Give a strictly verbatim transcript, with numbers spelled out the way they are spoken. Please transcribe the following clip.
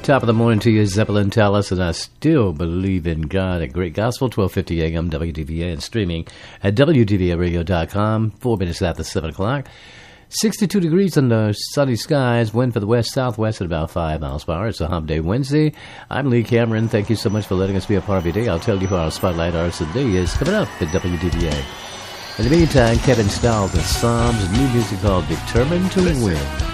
Top of the morning to you, Zeppelin Tallis, and I still believe in God. A great gospel, twelve fifty a.m. W D V A, and streaming at W D V A radio dot com. Four minutes after seven o'clock. sixty-two degrees under sunny skies. Wind for the west southwest at about five miles per hour. It's a hump day Wednesday. I'm Lee Cameron. Thank you so much for letting us be a part of your day. I'll tell you who our spotlight artist of the day is coming up at W D V A. In the meantime, Kevin Stalls and Psalms, new music called Determined to Win.